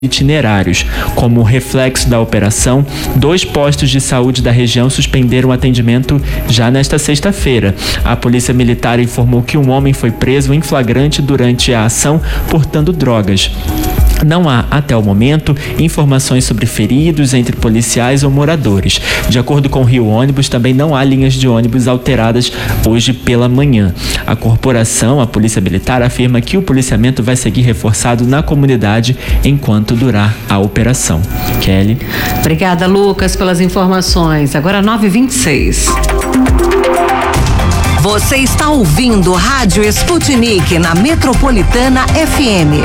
itinerários. Como reflexo da operação, 2 postos de saúde da região suspenderam o atendimento já nesta sexta-feira. A Polícia Militar informou que um homem foi preso em flagrante durante a ação portando drogas. Não há, até o momento, informações sobre feridos entre policiais ou moradores. De acordo com o Rio Ônibus, também não há linhas de ônibus alteradas hoje pela manhã. A corporação, a Polícia Militar, afirma que o policiamento vai seguir reforçado na comunidade enquanto durar a operação. Kelly. Obrigada, Lucas, pelas informações. Agora 9h26. Você está ouvindo Rádio Sputnik na Metropolitana FM.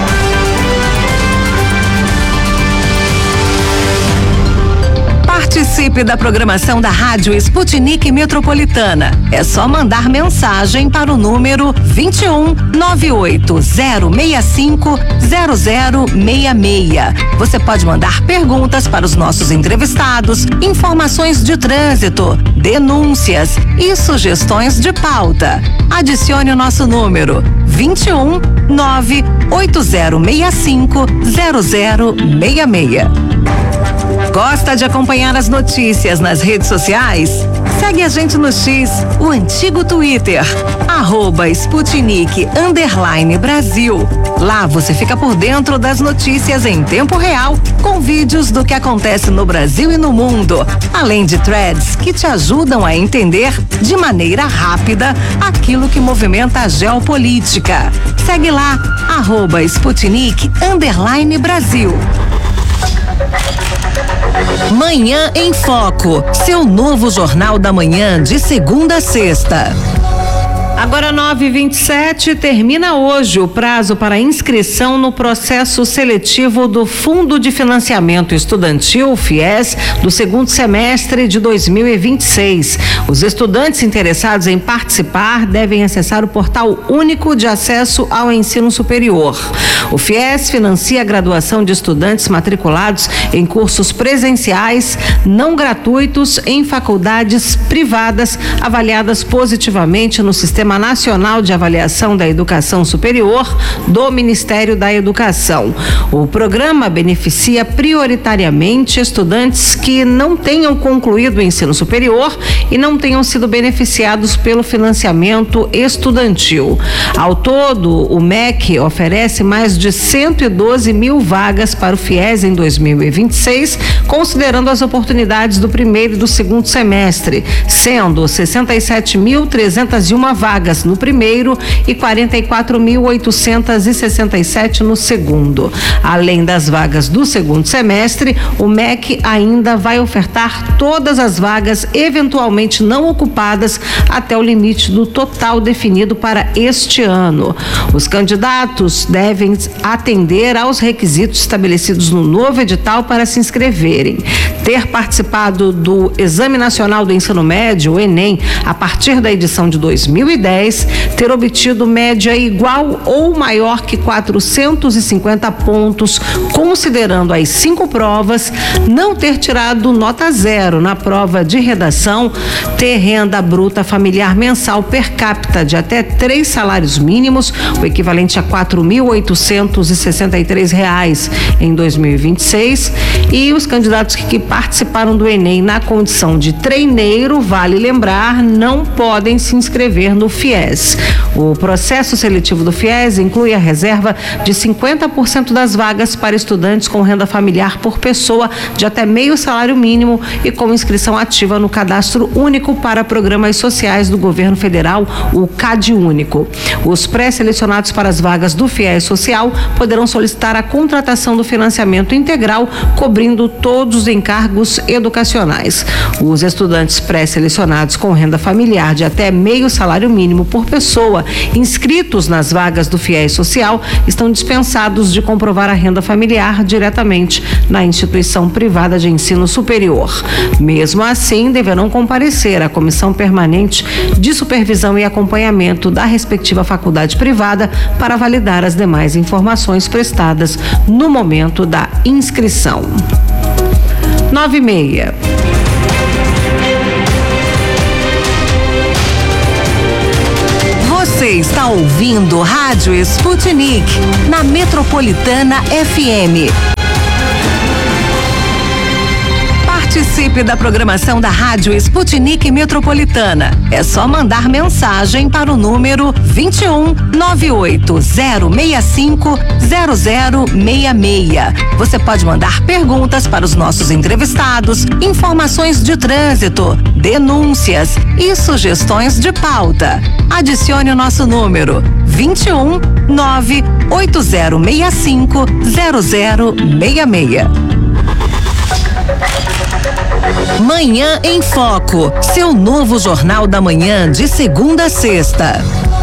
Participe da programação da Rádio Sputnik Metropolitana. É só mandar mensagem para o número 21-98065-0066. Você pode mandar perguntas para os nossos entrevistados, informações de trânsito, denúncias e sugestões de pauta. Adicione o nosso número 21-98065-0066. Gosta de acompanhar as notícias nas redes sociais? Segue a gente no X, o antigo Twitter, @Sputnik_Brasil. Lá você fica por dentro das notícias em tempo real, com vídeos do que acontece no Brasil e no mundo, além de threads que te ajudam a entender de maneira rápida aquilo que movimenta a geopolítica. Segue lá, @Sputnik_Brasil. Manhã em Foco, seu novo jornal da manhã de segunda a sexta. Agora 9h27, termina hoje o prazo para inscrição no processo seletivo do Fundo de Financiamento Estudantil, FIES, do segundo semestre de 2026. Os estudantes interessados em participar devem acessar o portal único de acesso ao ensino superior. O FIES financia a graduação de estudantes matriculados em cursos presenciais não gratuitos em faculdades privadas avaliadas positivamente no Sistema Nacional de Avaliação da Educação Superior do Ministério da Educação. O programa beneficia prioritariamente estudantes que não tenham concluído o ensino superior e não tenham sido beneficiados pelo financiamento estudantil. Ao todo, o MEC oferece mais de 112 mil vagas para o FIES em 2026, considerando as oportunidades do primeiro e do segundo semestre, sendo 67.301 vagas no primeiro e 44.867 no segundo. Além das vagas do segundo semestre, o MEC ainda vai ofertar todas as vagas eventualmente não ocupadas até o limite do total definido para este ano. Os candidatos devem atender aos requisitos estabelecidos no novo edital para se inscreverem. Ter participado do Exame Nacional do Ensino Médio, o Enem, a partir da edição de 2010, ter obtido média igual ou maior que 450 pontos, considerando as 5 provas, não ter tirado nota 0 na prova de redação, ter renda bruta familiar mensal per capita de até 3 salários mínimos, o equivalente a R$ 4.863 em 2026, e os candidatos que participaram do Enem na condição de treineiro, vale lembrar, não podem se inscrever no FIES. O processo seletivo do FIES inclui a reserva de 50% das vagas para estudantes com renda familiar por pessoa de até meio salário mínimo e com inscrição ativa no Cadastro Único para Programas Sociais do Governo Federal, o CadÚnico. Os pré-selecionados para as vagas do FIES Social poderão solicitar a contratação do financiamento integral, cobrindo todos os encargos educacionais. Os estudantes pré-selecionados com renda familiar de até meio salário mínimo por pessoa, inscritos nas vagas do FIES Social, estão dispensados de comprovar a renda familiar diretamente na instituição privada de ensino superior. Mesmo assim, deverão comparecer à Comissão Permanente de Supervisão e Acompanhamento da respectiva faculdade privada para validar as demais informações prestadas no momento da inscrição. 9h30. Você está ouvindo Rádio Sputnik, na Metropolitana FM. Participe da programação da Rádio Sputnik Metropolitana. É só mandar mensagem para o número 21 98065 0066. Você pode mandar perguntas para os nossos entrevistados, informações de trânsito, denúncias e sugestões de pauta. Adicione o nosso número 21 98065 0066. Manhã em Foco, seu novo jornal da manhã de segunda a sexta.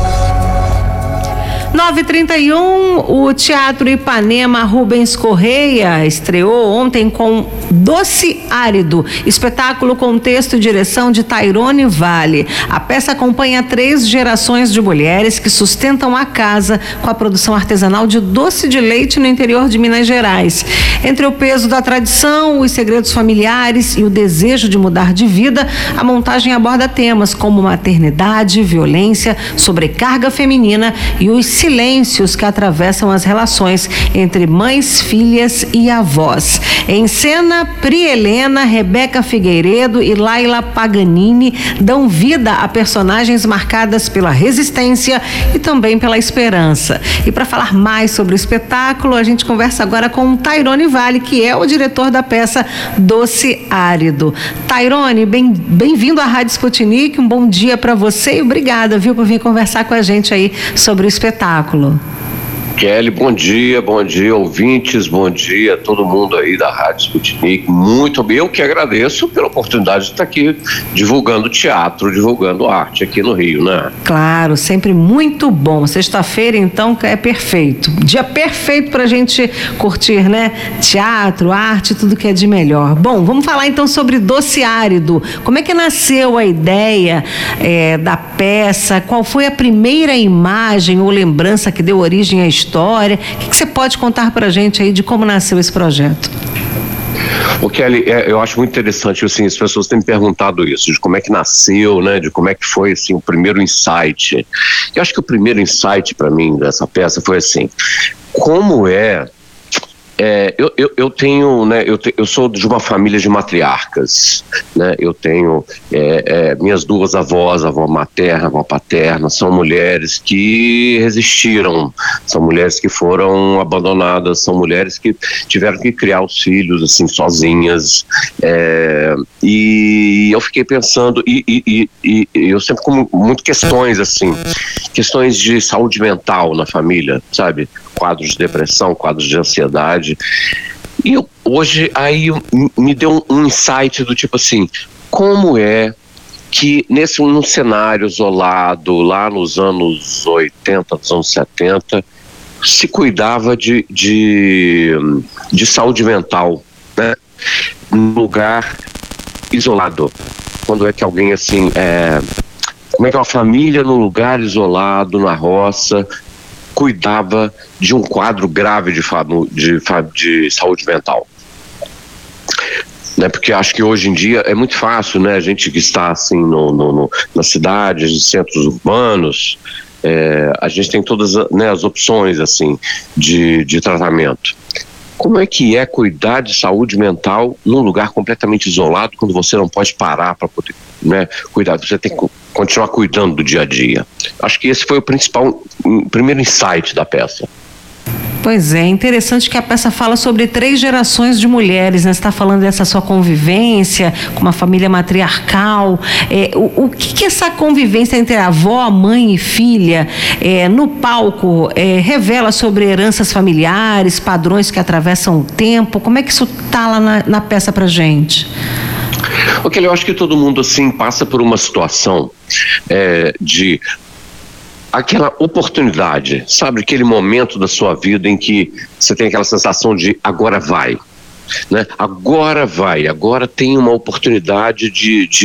9h31, o Teatro Ipanema Rubens Correia estreou ontem com Doce Árido, espetáculo com texto e direção de Tairone Vale. A peça acompanha 3 gerações de mulheres que sustentam a casa com a produção artesanal de doce de leite no interior de Minas Gerais. Entre o peso da tradição, os segredos familiares e o desejo de mudar de vida, a montagem aborda temas como maternidade, violência, sobrecarga feminina e os silêncios que atravessam as relações entre mães, filhas e avós. Em cena, Pri Helena, Rebeca Figueiredo e Laila Paganini dão vida a personagens marcadas pela resistência e também pela esperança. E para falar mais sobre o espetáculo, a gente conversa agora com o Tairone Vale, que é o diretor da peça Doce Árido. Tairone, bem-vindo à Rádio Sputnik, um bom dia para você e obrigada, viu, por vir conversar com a gente aí sobre o espetáculo. Kelly, bom dia, ouvintes, bom dia a todo mundo aí da Rádio Sputnik. Muito bem, eu que agradeço pela oportunidade de estar aqui divulgando teatro, divulgando arte aqui no Rio, né? Claro, sempre muito bom. Sexta-feira, então, é perfeito. Dia perfeito pra gente curtir, né? Teatro, arte, tudo que é de melhor. Bom, vamos falar então sobre Doce Árido. Como é que nasceu a ideia da peça? Qual foi a primeira imagem ou lembrança que deu origem à história? O que você pode contar pra gente aí de como nasceu esse projeto? O Kelly, eu acho muito interessante, assim, as pessoas têm me perguntado isso, de como é que nasceu, né, de como é que foi, assim, o primeiro insight. Eu acho que o primeiro insight para mim dessa peça foi assim, como eu tenho, né, eu sou de uma família de matriarcas, né, eu tenho minhas 2 avós, a avó materna, a avó paterna, são mulheres que resistiram, são mulheres que foram abandonadas, são mulheres que tiveram que criar os filhos, assim, sozinhas, e eu fiquei pensando, e eu sempre com muitas questões, assim, questões de saúde mental na família, sabe? Quadros de depressão, quadros de ansiedade. E hoje aí me deu um insight do tipo assim, como é que num cenário isolado, lá nos anos 80, nos anos 70, se cuidava de saúde mental, né? Num lugar isolado. Quando é que alguém assim, como é que uma família num lugar isolado, na roça, cuidava de um quadro grave de saúde mental, né? Porque acho que hoje em dia é muito fácil, né? A gente que está assim nas cidades, nos centros urbanos, a gente tem todas, né, as opções assim de tratamento. Como é que é cuidar de saúde mental num lugar completamente isolado, quando você não pode parar para poder, né, cuidar? Você tem que continuar cuidando do dia a dia. Acho que esse foi o primeiro insight da peça. Pois é, interessante que a peça fala sobre 3 gerações de mulheres, né? Você está falando dessa sua convivência com uma família matriarcal. O que essa convivência entre avó, mãe e filha no palco revela sobre heranças familiares, padrões que atravessam o tempo? Como é que isso está lá na peça pra gente? Ok, eu acho que todo mundo assim passa por uma situação de aquela oportunidade, sabe, aquele momento da sua vida em que você tem aquela sensação de agora vai, né? Agora tem uma oportunidade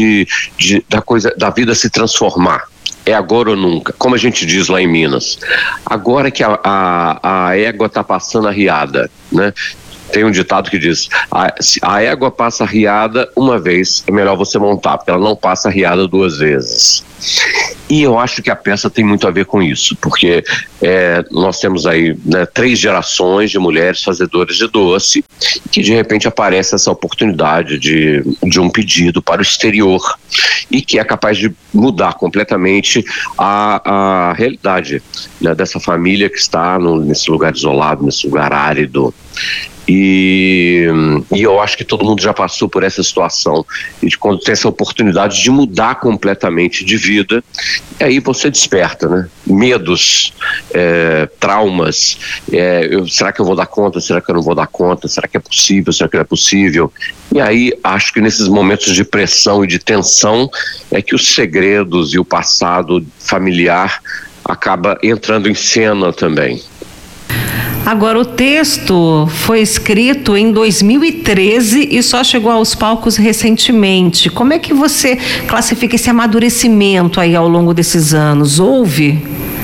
da vida se transformar. É agora ou nunca, como a gente diz lá em Minas. Agora que a égua está passando a riada, né? Tem um ditado que diz, a égua passa riada uma vez, é melhor você montar, porque ela não passa riada 2 vezes. E eu acho que a peça tem muito a ver com isso, porque nós temos aí, né, 3 gerações de mulheres fazedoras de doce, que de repente aparece essa oportunidade de um pedido para o exterior e que é capaz de mudar completamente a realidade, né, dessa família que está nesse lugar isolado, nesse lugar árido. E eu acho que todo mundo já passou por essa situação, e de quando tem essa oportunidade de mudar completamente de vida, e aí você desperta, né? Medos, traumas, será que eu vou dar conta, será que eu não vou dar conta, será que é possível, será que não é possível? E aí acho que nesses momentos de pressão e de tensão é que os segredos e o passado familiar acaba entrando em cena também. Agora, o texto foi escrito em 2013 e só chegou aos palcos recentemente. Como é que você classifica esse amadurecimento aí ao longo desses anos? Houve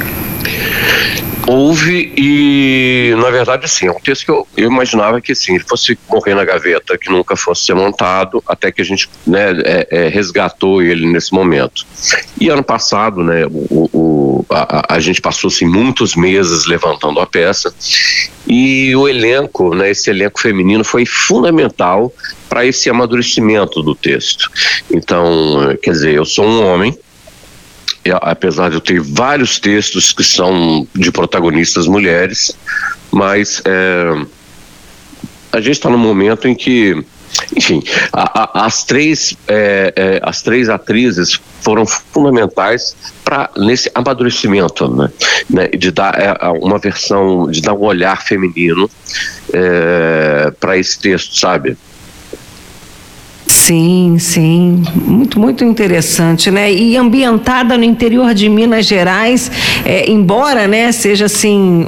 e, na verdade, sim, é um texto que eu imaginava que, sim, ele fosse morrer na gaveta, que nunca fosse ser montado, até que a gente, né, resgatou ele nesse momento. E ano passado, né, a gente passou, assim, muitos meses levantando a peça, e o elenco, né, esse elenco feminino foi fundamental para esse amadurecimento do texto. Então, quer dizer, eu sou um homem, apesar de eu ter vários textos que são de protagonistas mulheres, mas a gente está num momento em que, enfim, as três atrizes foram fundamentais nesse amadurecimento, né, de dar uma versão, de dar um olhar feminino para esse texto, sabe? Sim, sim, muito, muito interessante, né? E ambientada no interior de Minas Gerais, embora, né, seja assim,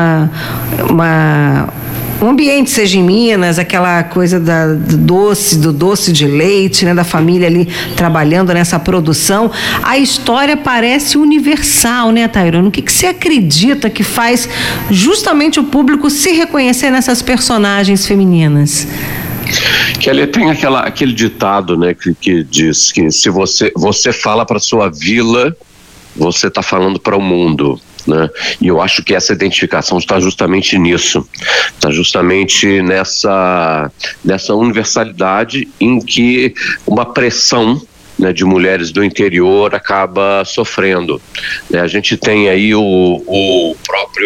o ambiente seja em Minas, aquela coisa do doce de leite, né, da família ali trabalhando nessa produção, a história parece universal, né, Tairone? O que você acredita que faz justamente o público se reconhecer nessas personagens femininas? Que ele tem aquele ditado, né, que diz que se você fala para sua vila, você está falando para o mundo, né? E eu acho que essa identificação está justamente nisso, está justamente nessa universalidade em que uma pressão, né, de mulheres do interior acaba sofrendo, né? A gente tem aí o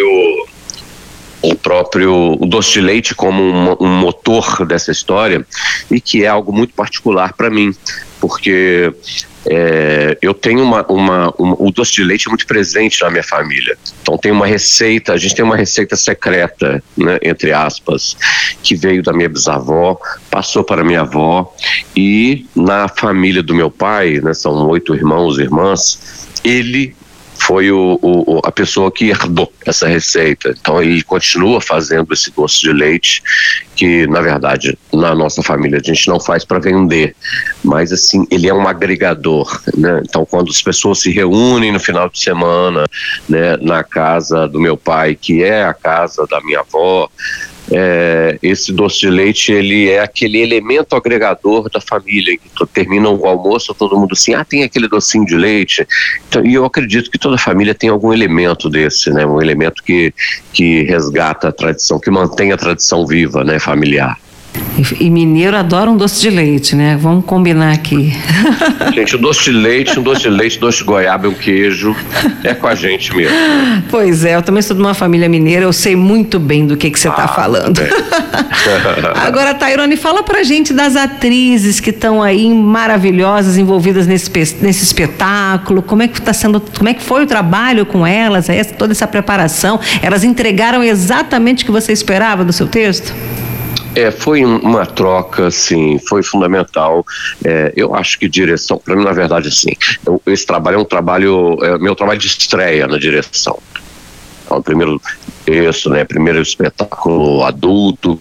doce de leite como um motor dessa história, e que é algo muito particular para mim, porque eu tenho o doce de leite é muito presente na minha família. Então tem uma receita, a gente tem uma receita secreta, né, entre aspas, que veio da minha bisavó, passou para minha avó, e na família do meu pai, né, são 8 irmãos e irmãs, ele foi a pessoa que herdou essa receita. Então ele continua fazendo esse doce de leite, que na verdade na nossa família a gente não faz para vender, mas assim, ele é um agregador, né? Então quando as pessoas se reúnem no final de semana, né, na casa do meu pai, que é a casa da minha avó, esse doce de leite, ele é aquele elemento agregador da família, em que termina o almoço, todo mundo assim, tem aquele docinho de leite. Então, e eu acredito que toda família tem algum elemento desse, né, um elemento que resgata a tradição, que mantém a tradição viva, né, familiar. E mineiro adora um doce de leite, né? Vamos combinar aqui. Gente, um doce de leite, doce de goiaba e um queijo, é com a gente mesmo. Pois é, eu também sou de uma família mineira, eu sei muito bem do que você está falando. Agora, Tairone, fala pra gente das atrizes que estão aí maravilhosas, envolvidas nesse espetáculo. Como é que foi o trabalho com elas, toda essa preparação? Elas entregaram exatamente o que você esperava do seu texto? Foi uma troca, assim, foi fundamental. Eu acho que direção, para mim, na verdade, assim, esse trabalho é meu trabalho de estreia na direção. Então, primeiro texto, né, primeiro espetáculo adulto.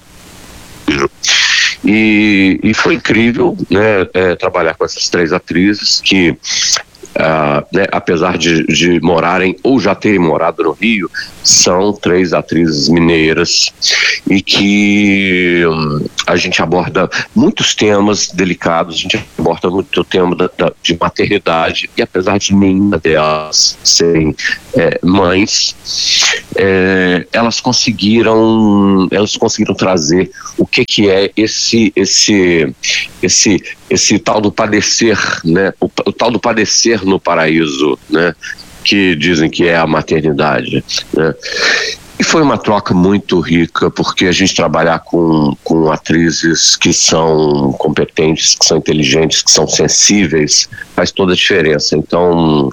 E foi incrível, né, trabalhar com essas 3 atrizes que, né, apesar de morarem ou já terem morado no Rio, são 3 atrizes mineiras, e que a gente aborda muitos temas delicados, a gente aborda muito o tema de maternidade, e apesar de nenhuma delas serem mães, elas conseguiram trazer o que é esse tal do padecer, né? O tal do padecer no paraíso, né? Que dizem que é a maternidade, né? E foi uma troca muito rica, porque a gente trabalhar com atrizes que são competentes, que são inteligentes, que são sensíveis, faz toda a diferença. Então,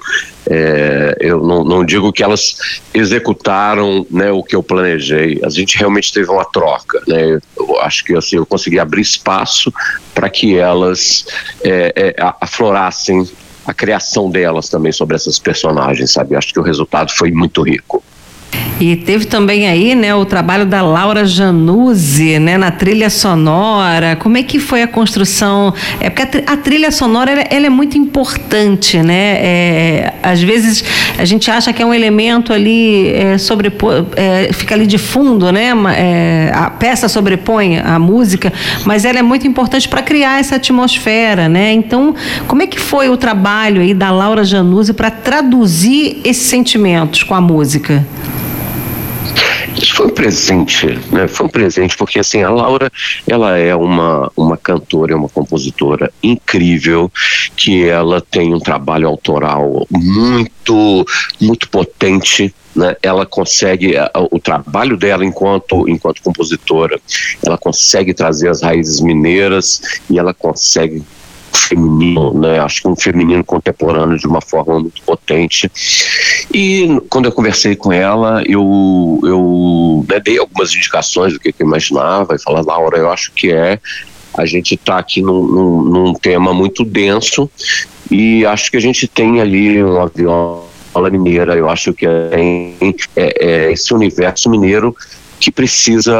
eu não digo que elas executaram, né, o que eu planejei. A gente realmente teve uma troca, né? Eu acho que assim, eu consegui abrir espaço para que elas aflorassem a criação delas também sobre essas personagens, sabe? Acho que o resultado foi muito rico. E teve também aí, né, o trabalho da Laura Januzzi, né, na trilha sonora. Como é que foi a construção? Porque a trilha sonora ela é muito importante, né? Às vezes a gente acha que é um elemento ali fica ali de fundo, né? A peça sobrepõe a música, mas ela é muito importante para criar essa atmosfera, né? Então, como é que foi o trabalho aí da Laura Januzzi para traduzir esses sentimentos com a música? Isso foi um presente, né? Foi um presente, porque assim, a Laura, ela é uma cantora, uma compositora incrível, que ela tem um trabalho autoral muito, muito potente, né? Ela consegue, o trabalho dela enquanto compositora, ela consegue trazer as raízes mineiras, e ela consegue feminino, né? Acho que um feminino contemporâneo de uma forma muito potente. E quando eu conversei com ela, eu dei algumas indicações do que eu imaginava, e falei: Laura, eu acho que a gente está aqui num tema muito denso, e acho que a gente tem ali uma viola mineira, eu acho que é esse universo mineiro que precisa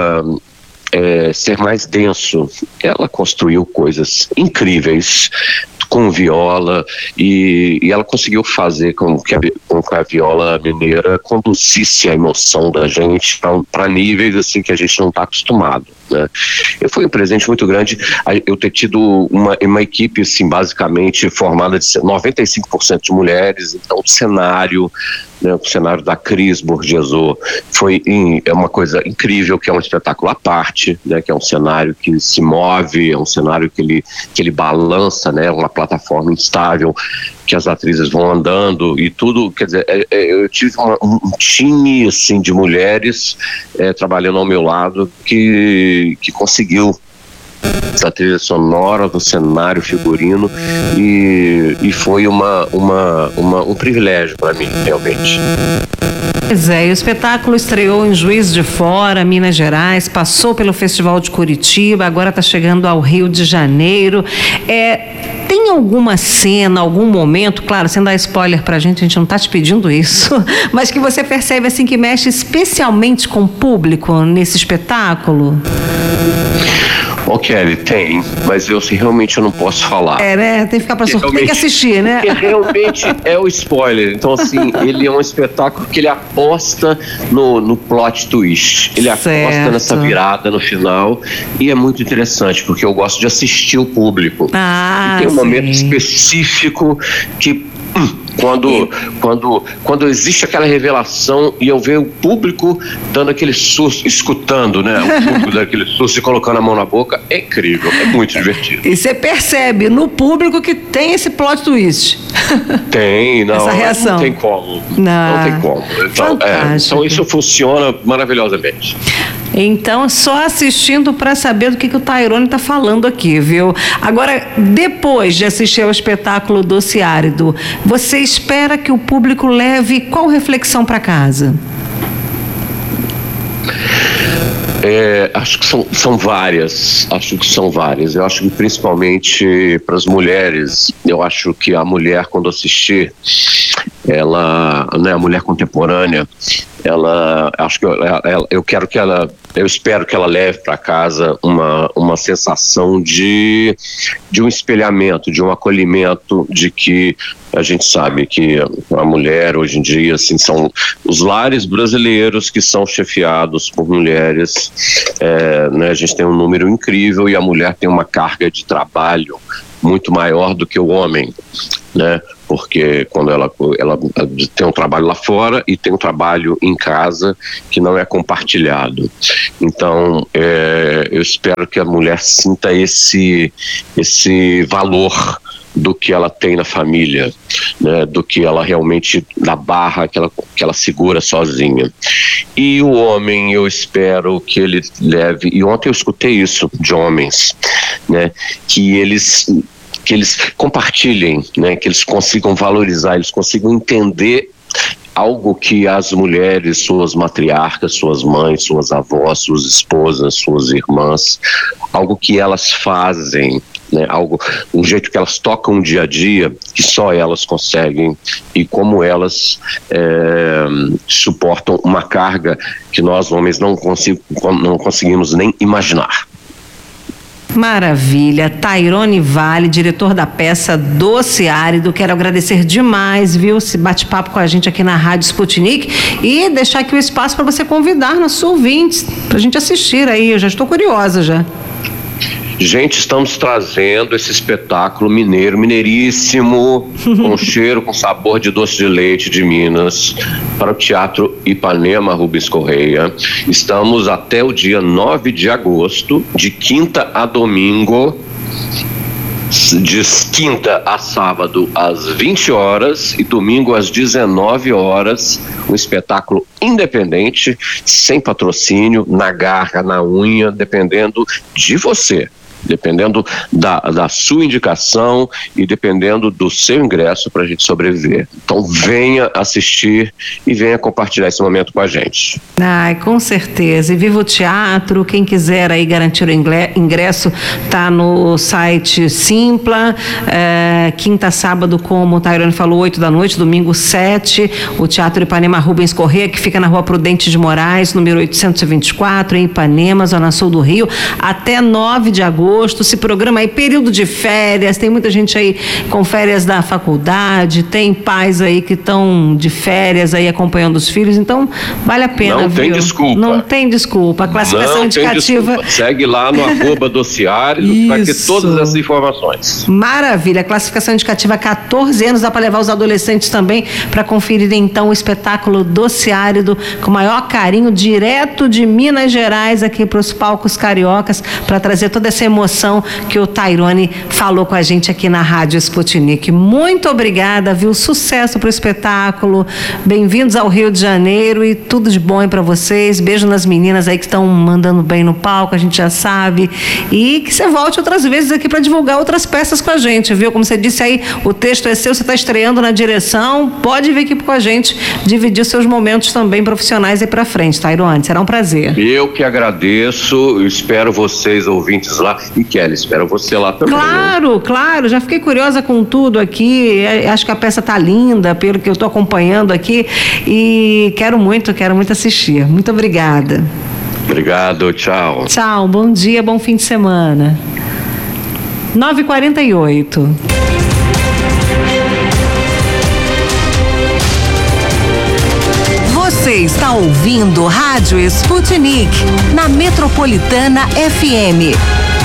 ser mais denso. Ela construiu coisas incríveis com viola, e ela conseguiu fazer com que a viola mineira conduzisse a emoção da gente para níveis assim que a gente não está acostumado, né? E foi um presente muito grande eu ter tido uma equipe assim, basicamente formada de 95% de mulheres. Então o cenário da Cris Borgesot é uma coisa incrível, que é um espetáculo à parte, né? Que é um cenário que se move, é um cenário que ele balança, né? Uma plataforma instável, que as atrizes vão andando e tudo. Quer dizer, eu tive um time assim, de mulheres trabalhando ao meu lado que conseguiu essa trilha sonora do cenário, figurino, e foi um privilégio para mim, realmente. Pois é, o espetáculo estreou em Juiz de Fora, Minas Gerais, passou pelo Festival de Curitiba, agora está chegando ao Rio de Janeiro. Tem alguma cena, algum momento, claro, sem dar spoiler pra gente não está te pedindo isso, mas que você percebe assim que mexe especialmente com o público nesse espetáculo? Kelly, tem, mas realmente eu não posso falar. Né? Tem que ficar pra surpresa, tem que assistir, né? Porque realmente é o spoiler. Então, assim, ele é um espetáculo que ele aposta no plot twist. Ele aposta nessa virada no final, e é muito interessante, porque eu gosto de assistir o público. E tem um momento específico que quando existe aquela revelação e eu vejo o público dando aquele susto, escutando, né? O público dando aquele susto e colocando a mão na boca, é incrível, é muito divertido. E você percebe no público que tem esse plot twist. Tem, essa reação. Não tem como. Não tem como. Então isso funciona maravilhosamente. Então, só assistindo para saber do que o Tairone está falando aqui, viu? Agora, depois de assistir ao espetáculo Doce Árido, você espera que o público leve qual reflexão para casa? Acho que são várias. Eu acho que principalmente para as mulheres, eu acho que a mulher, quando assistir, ela, né, a mulher contemporânea, eu espero que ela leve para casa uma sensação de um espelhamento, de um acolhimento, de que a gente sabe que a mulher hoje em dia, assim, são os lares brasileiros que são chefiados por mulheres, né, a gente tem um número incrível e a mulher tem uma carga de trabalho muito maior do que o homem, né? Porque quando ela tem um trabalho lá fora e tem um trabalho em casa que não é compartilhado. Então, eu espero que a mulher sinta esse valor do que ela tem na família, né, do que ela realmente, da barra que ela segura sozinha. E o homem, eu espero que ele leve, e ontem eu escutei isso de homens, né, que eles compartilhem, né, que eles consigam valorizar, eles consigam entender algo que as mulheres, suas matriarcas, suas mães, suas avós, suas esposas, suas irmãs, algo que elas fazem, né, um jeito que elas tocam o dia a dia, que só elas conseguem, e como elas suportam uma carga que nós homens não conseguimos nem imaginar. Maravilha. Tairone Vale, diretor da peça Doce Árido, quero agradecer demais, viu, esse bate-papo com a gente aqui na Rádio Sputnik e deixar aqui o espaço para você convidar nossos ouvintes para a gente assistir aí, eu já estou curiosa já. Gente, estamos trazendo esse espetáculo mineiríssimo, com cheiro, com sabor de doce de leite de Minas, para o Teatro Ipanema Rubens Correia. Estamos até o dia 9 de agosto, de quinta a domingo, de quinta a sábado às 20 horas e domingo às 19 horas, um espetáculo independente, sem patrocínio, na garra, na unha, dependendo de você. Dependendo da sua indicação e dependendo do seu ingresso para a gente sobreviver. Então venha assistir e venha compartilhar esse momento com a gente. Ai, com certeza. E viva o teatro, quem quiser aí garantir o ingresso, tá no site Simpla, quinta, sábado, como o Tairone falou, 8 da noite, domingo 7, o Teatro Ipanema Rubens Correia, que fica na Rua Prudente de Moraes, número 824, em Ipanema, Zona Sul do Rio, até 9 de agosto. Se programa aí período de férias, tem muita gente aí com férias da faculdade, tem pais aí que estão de férias aí acompanhando os filhos, então vale a pena, não, viu? Tem desculpa. Não tem desculpa. A classificação não indicativa. Segue lá no @Doceárido para ter todas essas informações. Maravilha. A classificação indicativa 14 anos, dá para levar os adolescentes também para conferir então o espetáculo Doce Árido com o maior carinho, direto de Minas Gerais aqui para os palcos cariocas, para trazer toda essa emoção que o Tairone falou com a gente aqui na Rádio Sputnik. Muito obrigada, viu? Sucesso pro espetáculo. Bem-vindos ao Rio de Janeiro e tudo de bom aí para vocês. Beijo nas meninas aí que estão mandando bem no palco, a gente já sabe. E que você volte outras vezes aqui para divulgar outras peças com a gente, viu? Como você disse aí, o texto é seu, você está estreando na direção, pode vir aqui com a gente, dividir os seus momentos também profissionais aí para frente, Tairone. Será um prazer. Eu que agradeço, espero vocês ouvintes lá. E Kelly, espero você lá também. Claro, já fiquei curiosa com tudo aqui, acho que a peça tá linda, pelo que eu tô acompanhando aqui, e quero muito assistir. Muito obrigada. Obrigado, tchau. Tchau, bom dia, bom fim de semana. 9h48. Você está ouvindo Rádio Sputnik, na Metropolitana FM.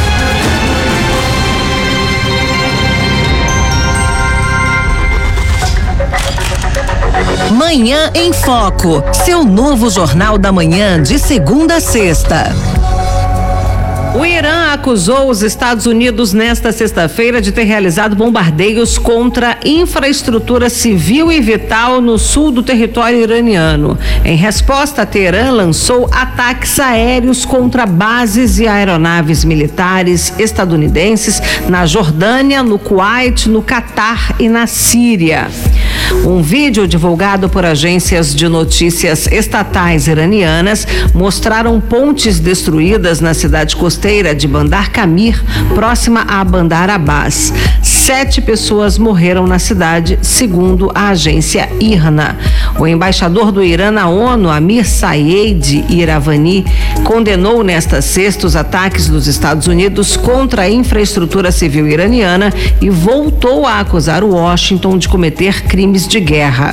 Manhã em Foco, seu novo jornal da manhã de segunda a sexta. O Irã acusou os Estados Unidos nesta sexta-feira de ter realizado bombardeios contra infraestrutura civil e vital no sul do território iraniano. Em resposta, Teherã lançou ataques aéreos contra bases e aeronaves militares estadunidenses na Jordânia, no Kuwait, no Catar e na Síria. Um vídeo divulgado por agências de notícias estatais iranianas mostraram pontes destruídas na cidade costeira de Bandar Kamir, próxima a Bandar Abbas. 7 pessoas morreram na cidade, segundo a agência IRNA. O embaixador do Irã na ONU, Amir Saeed Iravani, condenou nesta sexta os ataques dos Estados Unidos contra a infraestrutura civil iraniana e voltou a acusar Washington de cometer crimes de guerra.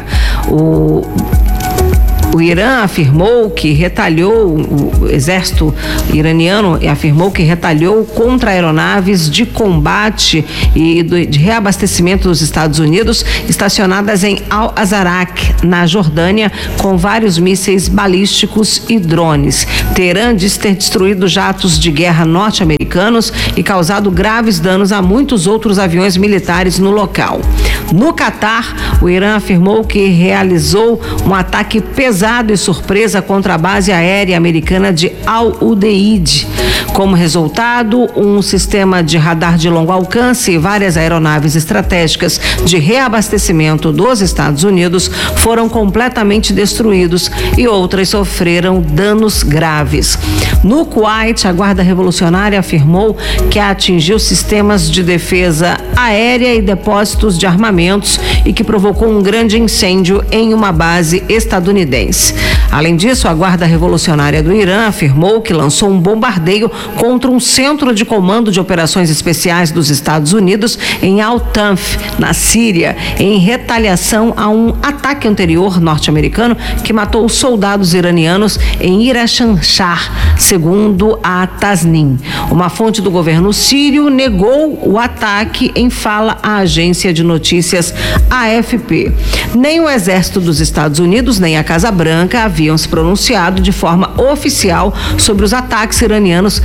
O Irã afirmou que retaliou, o exército iraniano afirmou que retaliou contra aeronaves de combate e de reabastecimento dos Estados Unidos estacionadas em Al-Azraq, na Jordânia, com vários mísseis balísticos e drones. Teherã diz ter destruído jatos de guerra norte-americanos e causado graves danos a muitos outros aviões militares no local. No Catar, o Irã afirmou que realizou um ataque pesado e surpresa contra a base aérea americana de Al-Udeid. Como resultado, um sistema de radar de longo alcance e várias aeronaves estratégicas de reabastecimento dos Estados Unidos foram completamente destruídos e outras sofreram danos graves. No Kuwait, a Guarda Revolucionária afirmou que atingiu sistemas de defesa aérea e depósitos de armamentos e que provocou um grande incêndio em uma base estadunidense. Além disso, a Guarda Revolucionária do Irã afirmou que lançou um bombardeio contra um centro de comando de operações especiais dos Estados Unidos em Al-Tanf, na Síria, em retaliação a um ataque anterior norte-americano que matou soldados iranianos em Irachanshahr, segundo a Tasnim. Uma fonte do governo sírio negou o ataque em fala à agência de notícias AFP. Nem o exército dos Estados Unidos, nem a Casa Branca haviam se pronunciado de forma oficial sobre os ataques iranianos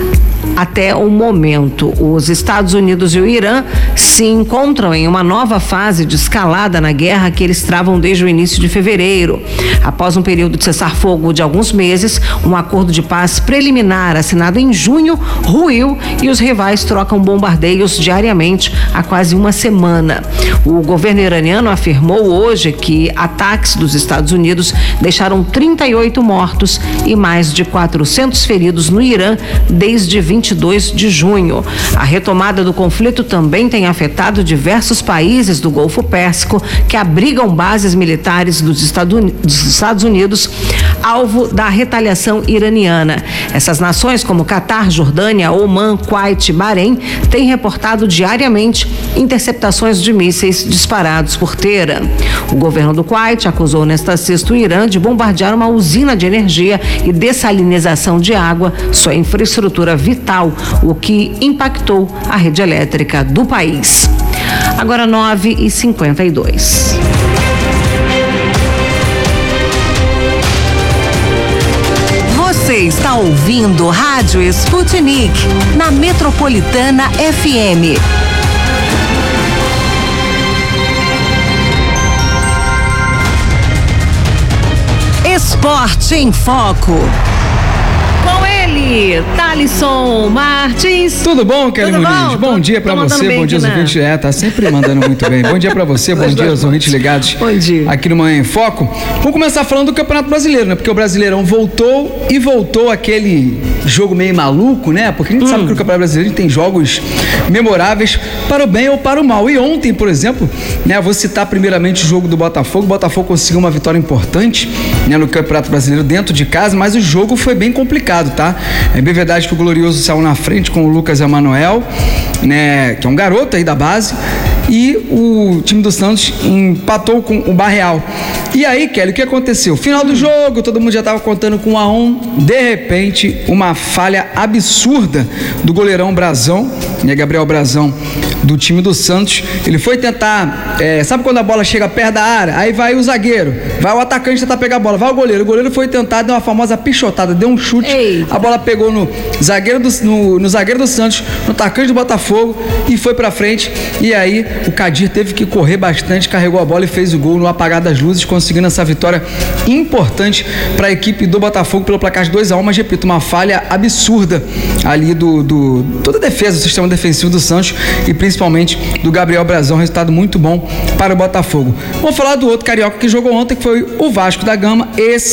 até o momento. Os Estados Unidos e o Irã se encontram em uma nova fase de escalada na guerra que eles travam desde o início de fevereiro. Após um período de cessar-fogo de alguns meses, um acordo de paz preliminar assinado em junho ruiu e os rivais trocam bombardeios diariamente há quase uma semana. O governo iraniano afirmou hoje que ataques dos Estados Unidos deixaram 38 mortos e mais de 400 feridos no Irã desde 22 de junho. A retomada do conflito também tem afetado diversos países do Golfo Pérsico que abrigam bases militares dos Estados Unidos, alvo da retaliação iraniana. Essas nações, como Catar, Jordânia, Omã, Kuwait e Bahrein, têm reportado diariamente interceptações de mísseis disparados por Teherã. O governo do Kuwait acusou nesta sexta o Irã de bombardear uma usina de energia e dessalinização de água, sua infraestrutura vital, o que impactou a rede elétrica do país. Agora 9h52. Você está ouvindo Rádio Sputnik, na Metropolitana FM. Esporte em Foco. Com ele, Thalisson Martins. Tudo bom, Kelly Muniz? Bom dia pra você, bom dia aos ouvintes. Tá sempre mandando muito bem. Bom dia pra você, bom dia aos ouvintes ligados aqui no Manhã em Foco. Vamos começar falando do Campeonato Brasileiro, né? Porque o Brasileirão voltou aquele jogo meio maluco, né? Porque a gente sabe que no Campeonato Brasileiro a gente tem jogos memoráveis para o bem ou para o mal. E ontem, por exemplo, né? Vou citar primeiramente o jogo do Botafogo. O Botafogo conseguiu uma vitória importante, né? No Campeonato Brasileiro dentro de casa, mas o jogo foi bem complicado, tá? É bem verdade que o Glorioso saiu na frente com o Lucas Emanuel, né? Que é um garoto aí da base. E o time do Santos empatou com o Barreal. E aí, Kelly, o que aconteceu? Final do jogo, todo mundo já estava contando com 1-1. De repente, uma falha absurda do goleirão Brazão, né, Gabriel Brazão, do time do Santos. Ele foi tentar, sabe quando a bola chega perto da área? Aí vai o zagueiro, vai o atacante tentar pegar a bola, vai o goleiro foi tentar, deu uma famosa pichotada, deu um chute. Eita. A bola pegou no zagueiro do Santos, no atacante do Botafogo e foi pra frente. E aí o Kadir teve que correr bastante, carregou a bola e fez o gol no apagar das luzes, conseguindo essa vitória importante para a equipe do Botafogo pelo placar de 2-1, mas repito, uma falha absurda ali toda a defesa, do sistema defensivo do Santos e principalmente do Gabriel Brazão, resultado muito bom para o Botafogo. Vamos falar do outro carioca que jogou ontem, que foi o Vasco da Gama. Esse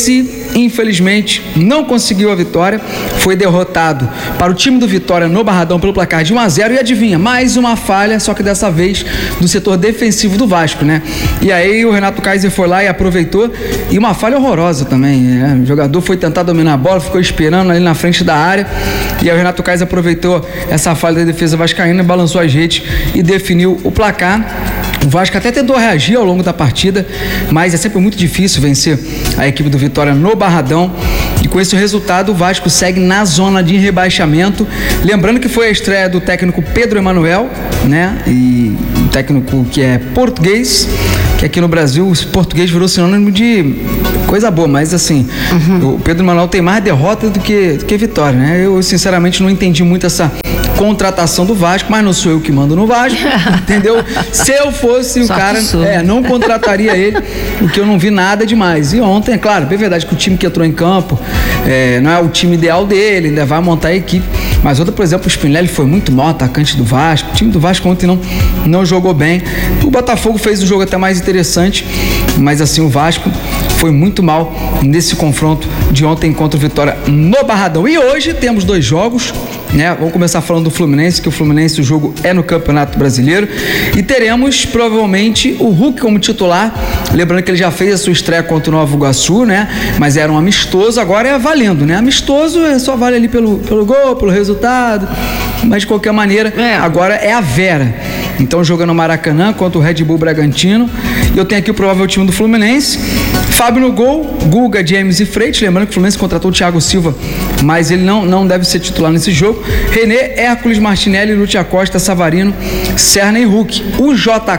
infelizmente, não conseguiu a vitória, foi derrotado para o time do Vitória no Barradão pelo placar de 1-0 e adivinha, mais uma falha, só que dessa vez do setor defensivo do Vasco, né? E aí o Renato Kaiser foi lá e aproveitou, e uma falha horrorosa também, né? O jogador foi tentar dominar a bola, ficou esperando ali na frente da área, e aí o Renato Kaiser aproveitou essa falha da defesa vascaína, balançou as redes e definiu o placar. O Vasco até tentou reagir ao longo da partida, mas é sempre muito difícil vencer a equipe do Vitória no Barradão. E com esse resultado, o Vasco segue na zona de rebaixamento. Lembrando que foi a estreia do técnico Pedro Emanuel, né? E um técnico que é português, que aqui no Brasil o português virou sinônimo de coisa boa, mas assim, o Pedro Emanuel tem mais derrota do que vitória, né? Eu sinceramente não entendi muito essa contratação do Vasco, mas não sou eu que mando no Vasco, entendeu? Se eu fosse Só o cara, que não contrataria ele, porque eu não vi nada demais. E ontem, é claro, é verdade que o time que entrou em campo não é o time ideal dele, ainda vai montar a equipe, mas outro, por exemplo, o Spinelli foi muito mal, atacante do Vasco. O time do Vasco ontem não jogou bem. O Botafogo fez um jogo até mais interessante, mas assim, o Vasco foi muito mal nesse confronto de ontem contra o Vitória no Barradão. E hoje temos 2 jogos, né? Vamos começar falando do Fluminense, que o Fluminense, o jogo é no Campeonato Brasileiro, e teremos provavelmente o Hulk como titular, lembrando que ele já fez a sua estreia contra o Nova Iguaçu, né? Mas era um amistoso, agora é valendo, né? Amistoso só vale ali pelo gol, pelo resultado, mas de qualquer maneira, agora é a Vera. Então joga no Maracanã contra o Red Bull Bragantino, e eu tenho aqui o provável time do Fluminense: Fábio no gol, Guga, James e Freitas. Lembrando que o Fluminense contratou o Thiago Silva, mas ele não deve ser titular nesse jogo. René, Hércules, Martinelli, Lúcio Acosta, Savarino, Serna e Hulk. O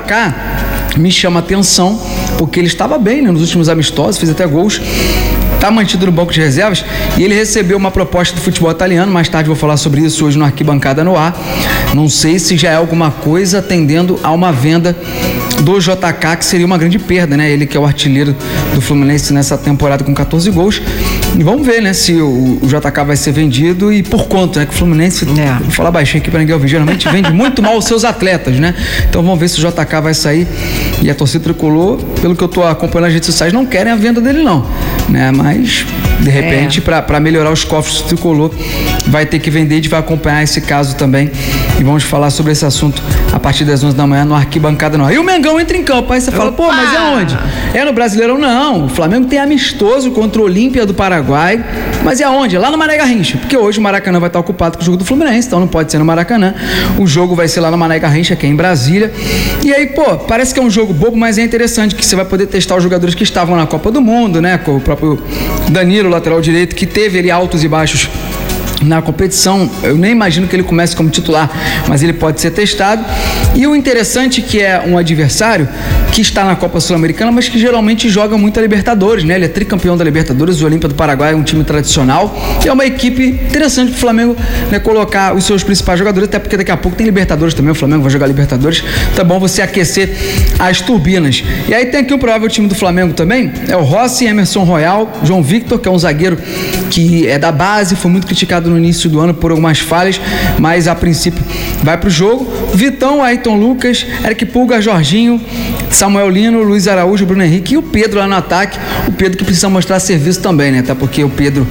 JK me chama a atenção, porque ele estava bem, né, nos últimos amistosos, fez até gols. Está mantido no banco de reservas e ele recebeu uma proposta do futebol italiano. Mais tarde vou falar sobre isso hoje no Arquibancada no Ar. Não sei se já é alguma coisa tendendo a uma venda do JK, que seria uma grande perda, né? Ele que é o artilheiro do Fluminense nessa temporada com 14 gols. E vamos ver, né, se o JK vai ser vendido e por quanto, né? Que o Fluminense, vou falar baixinho aqui para ninguém ouvir, geralmente vende muito mal os seus atletas, né? Então vamos ver se o JK vai sair. E a torcida tricolor, pelo que eu tô acompanhando nas redes sociais, não querem a venda dele não, né? Mas de repente, para melhorar os cofres do tricolor, vai ter que vender. A gente vai acompanhar esse caso também e vamos falar sobre esse assunto a partir das 11 da manhã no Arquibancada no Ar. E o Mengão entra em campo, aí você fala, pô, mas é onde? É no Brasileirão? Não, o Flamengo tem amistoso contra o Olímpia do Paraguai, mas é aonde? Lá no Mané Garrincha, porque hoje o Maracanã vai estar ocupado com o jogo do Fluminense, então não pode ser no Maracanã, o jogo vai ser lá no Mané Garrincha, que é em Brasília. E aí, pô, parece que é um jogo bobo, mas é interessante, que você vai poder testar os jogadores que estavam na Copa do Mundo, né, com o próprio Danilo, lateral direito, que teve ali altos e baixos na competição. Eu nem imagino que ele comece como titular, mas ele pode ser testado. E o interessante é que é um adversário que está na Copa Sul-Americana, mas que geralmente joga muito a Libertadores, né? Ele é tricampeão da Libertadores, o Olímpia do Paraguai é um time tradicional, e é uma equipe interessante para o Flamengo, né, colocar os seus principais jogadores, até porque daqui a pouco tem Libertadores também, o Flamengo vai jogar Libertadores, tá bom você aquecer as turbinas. E aí tem aqui o provável time do Flamengo também, é o Rossi, Emerson Royal, João Victor, que é um zagueiro que é da base, foi muito criticado no início do ano por algumas falhas, mas a princípio vai pro jogo. Vitão, Ayrton Lucas, Eric Pulga, Jorginho, Samuel Lino, Luiz Araújo, Bruno Henrique e o Pedro lá no ataque. O Pedro que precisa mostrar serviço também, né? Até porque o Pedro,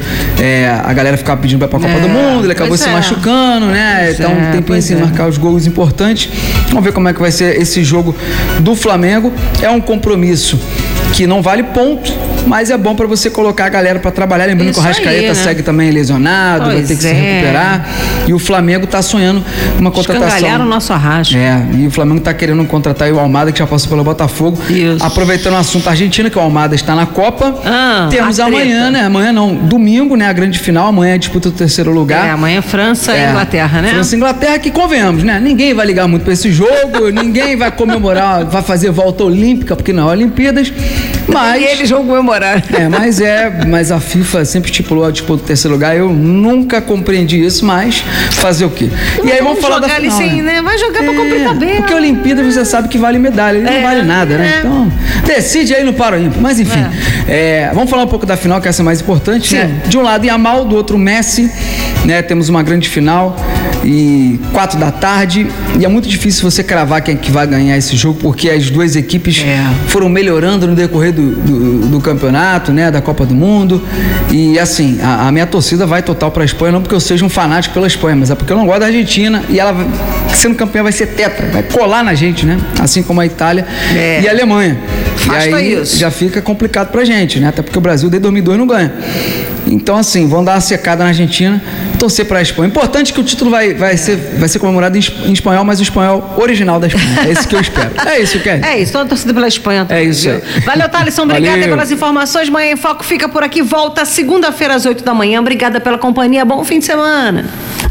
a galera ficava pedindo pra ir pra Copa do Mundo, ele acabou se machucando, né? Então um tempinho sem marcar os gols importantes. Vamos ver como é que vai ser esse jogo do Flamengo. É um compromisso que não vale ponto, mas é bom para você colocar a galera para trabalhar. Lembrando isso que o Rascaeta segue também lesionado, vai ter que se recuperar. E o Flamengo tá sonhando uma contratação. Escangalharam o nosso Arrasca. E o Flamengo tá querendo contratar o Almada, que já passou pelo Botafogo. Isso. Aproveitando o assunto Argentina, que o Almada está na Copa. Temos amanhã, né? Amanhã não, domingo, né? A grande final. Amanhã é disputa do terceiro lugar. Amanhã França e Inglaterra, né? França e Inglaterra, que convenhamos, né? Ninguém vai ligar muito para esse jogo, ninguém vai comemorar, vai fazer volta olímpica, porque não é Olimpíadas. Mas, e eles vão comemorar. Mas a FIFA sempre estipulou a disputa do terceiro lugar. Eu nunca compreendi isso, mas fazer o quê? E aí vamos falar da final, né? Vai jogar pra cumprir tabela. Porque a Olimpíada você sabe que vale medalha, ele não vale nada, né? Então, decide aí no Paraímpa. Mas enfim, vamos falar um pouco da final, que essa é mais importante, né? De um lado Yamal, do outro Messi, né? Temos uma grande final. e 4 da tarde, e é muito difícil você cravar quem é que vai ganhar esse jogo, porque as duas equipes foram melhorando no decorrer do campeonato, né, da Copa do Mundo, e assim, a minha torcida vai total para a Espanha, não porque eu seja um fanático pela Espanha, mas é porque eu não gosto da Argentina, e ela, sendo campeã, vai ser tetra, vai colar na gente, né, assim como a Itália e a Alemanha. Basta e aí isso. já fica complicado pra gente, né, até porque o Brasil desde 2002 não ganha. Então, assim, vão dar uma secada na Argentina, torcer para a Espanha. Importante que o título vai ser comemorado em espanhol, mas o espanhol original da Espanha. É isso que eu espero. É isso, Kelly. É isso, toda torcida pela Espanha. É isso aí. Valeu, Thaleson. Obrigada pelas informações. Manhã em Foco fica por aqui. Volta segunda-feira às 8 da manhã. Obrigada pela companhia. Bom fim de semana.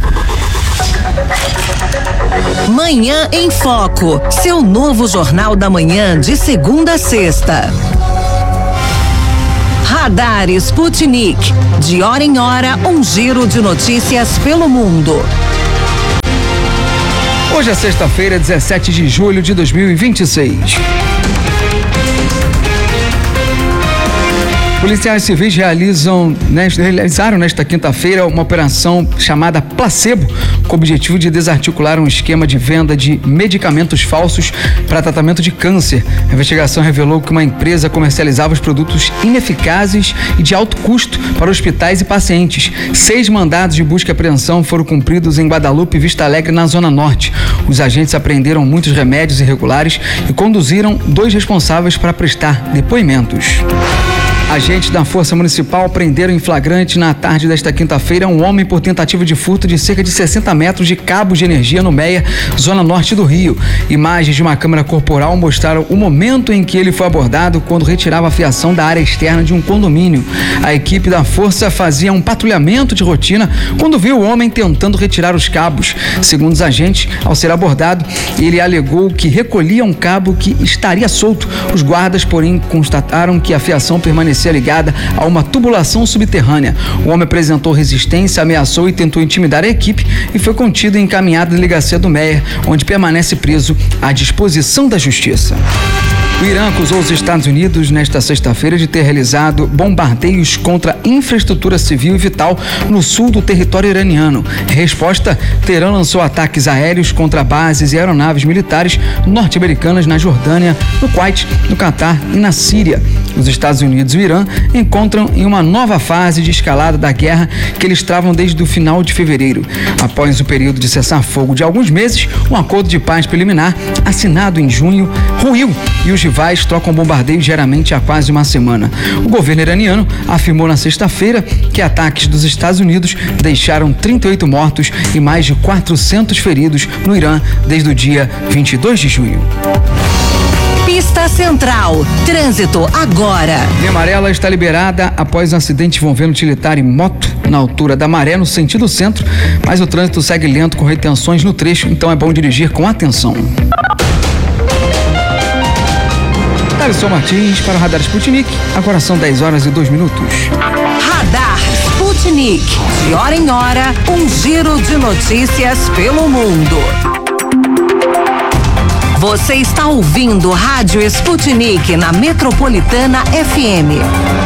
Manhã em Foco. Seu novo Jornal da Manhã de segunda a sexta. Radar Sputnik. De hora em hora, um giro de notícias pelo mundo. Hoje é sexta-feira, 17 de julho de 2026. Policiais civis realizaram nesta quinta-feira uma operação chamada Placebo, com o objetivo de desarticular um esquema de venda de medicamentos falsos para tratamento de câncer. A investigação revelou que uma empresa comercializava os produtos ineficazes e de alto custo para hospitais e pacientes. 6 mandados de busca e apreensão foram cumpridos em Guadalupe e Vista Alegre, na Zona Norte. Os agentes apreenderam muitos remédios irregulares e conduziram 2 responsáveis para prestar depoimentos. Agentes da Força Municipal prenderam em flagrante na tarde desta quinta-feira um homem por tentativa de furto de cerca de 60 metros de cabos de energia no Meia, zona norte do Rio. Imagens de uma câmera corporal mostraram o momento em que ele foi abordado quando retirava a fiação da área externa de um condomínio. A equipe da Força fazia um patrulhamento de rotina quando viu o homem tentando retirar os cabos. Segundo os agentes, ao ser abordado, ele alegou que recolhia um cabo que estaria solto. Os guardas, porém, constataram que a fiação permanecia ligada a uma tubulação subterrânea. O homem apresentou resistência, ameaçou e tentou intimidar a equipe e foi contido e encaminhado à delegacia do Meia, onde permanece preso à disposição da justiça. O Irã acusou os Estados Unidos nesta sexta-feira de ter realizado bombardeios contra infraestrutura civil e vital no sul do território iraniano. Em resposta, Teherã lançou ataques aéreos contra bases e aeronaves militares norte-americanas na Jordânia, no Kuwait, no Catar e na Síria. Os Estados Unidos e o Irã encontram em uma nova fase de escalada da guerra que eles travam desde o final de fevereiro. Após o período de cessar-fogo de alguns meses, um acordo de paz preliminar, assinado em junho, ruiu e os rivais trocam bombardeios diariamente há quase uma semana. O governo iraniano afirmou na sexta-feira que ataques dos Estados Unidos deixaram 38 mortos e mais de 400 feridos no Irã desde o dia 22 de junho. Pista Central. Trânsito agora. Linha amarela está liberada após um acidente envolvendo utilitário e moto na altura da Maré, no sentido centro, mas o trânsito segue lento com retenções no trecho, então é bom dirigir com atenção. Thaleson Martins para o Radar Sputnik. Agora são 10h02. Radar Sputnik. De hora em hora, um giro de notícias pelo mundo. Você está ouvindo Rádio Sputnik na Metropolitana FM.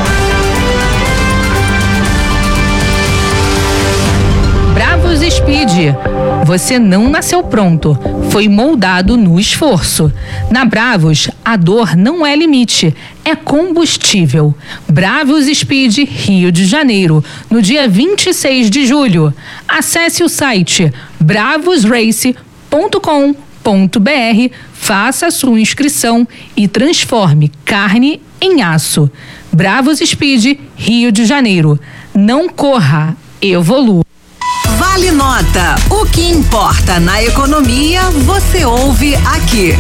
Bravos Speed. Você não nasceu pronto, foi moldado no esforço. Na Bravos, a dor não é limite, é combustível. Bravos Speed, Rio de Janeiro, no dia 26 de julho. Acesse o site bravosrace.com.br, faça a sua inscrição e transforme carne em aço. Bravos Speed, Rio de Janeiro. Não corra, evolua. Vale Nota. O que importa na economia, você ouve aqui.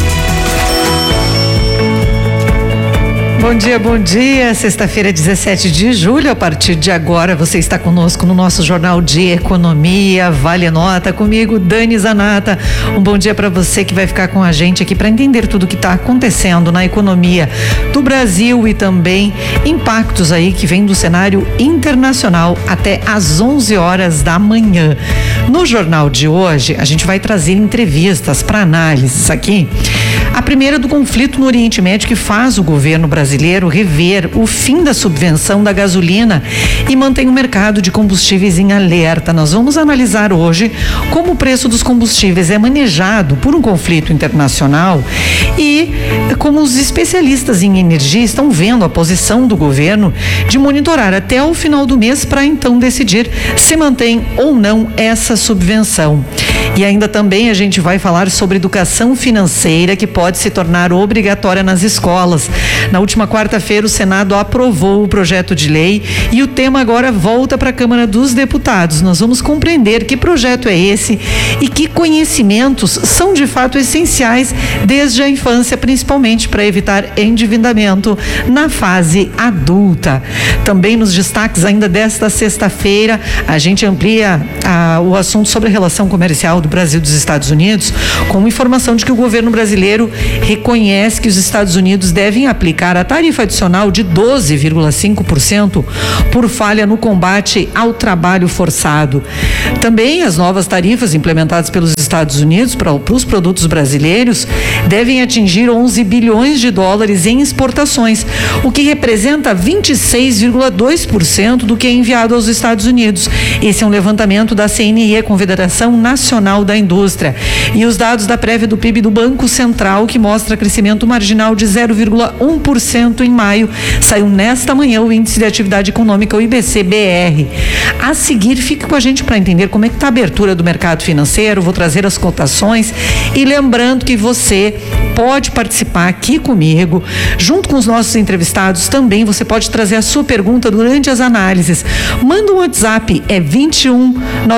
Bom dia. Sexta-feira, 17 de julho. A partir de agora, você está conosco no nosso Jornal de Economia, Vale Nota, comigo, Dani Zanata. Um bom dia para você que vai ficar com a gente aqui para entender tudo o que está acontecendo na economia do Brasil e também impactos aí que vem do cenário internacional até às 11 horas da manhã. No jornal de hoje, a gente vai trazer entrevistas para análises aqui. A primeira do conflito no Oriente Médio, que faz o governo brasileiro rever o fim da subvenção da gasolina e mantém o mercado de combustíveis em alerta. Nós vamos analisar hoje como o preço dos combustíveis é manejado por um conflito internacional e como os especialistas em energia estão vendo a posição do governo de monitorar até o final do mês para então decidir se mantém ou não essa subvenção. E ainda também a gente vai falar sobre educação financeira, que pode se tornar obrigatória nas escolas. Na última quarta-feira, o Senado aprovou o projeto de lei e o tema agora volta para a Câmara dos Deputados. Nós vamos compreender que projeto é esse e que conhecimentos são de fato essenciais desde a infância, principalmente para evitar endividamento na fase adulta. Também nos destaques ainda desta sexta-feira, a gente amplia o assunto sobre a relação comercial do Brasil e dos Estados Unidos, com informação de que o governo brasileiro reconhece que os Estados Unidos devem aplicar a tarifa adicional de 12,5% por falha no combate ao trabalho forçado. Também as novas tarifas implementadas pelos Estados Unidos para os produtos brasileiros devem atingir 11 bilhões de dólares em exportações, o que representa 26,2% do que é enviado aos Estados Unidos. Esse é um levantamento da CNI, Confederação Nacional da Indústria. E os dados da prévia do PIB do Banco Central, que mostra crescimento marginal de 0,1% em maio, saiu nesta manhã o Índice de Atividade Econômica, o IBC-BR. A seguir, fique com a gente para entender como é que está a abertura do mercado financeiro. Vou trazer as cotações e lembrando que você pode participar aqui comigo, junto com os nossos entrevistados também. Você pode trazer a sua pergunta durante as análises. Manda um WhatsApp, é 21